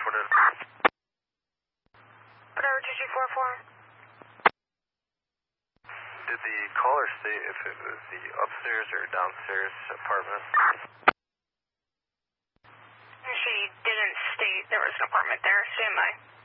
reported. Whatever, 2244. Did the caller state if it was the upstairs or downstairs apartment? She didn't state there was an apartment there. Stand by.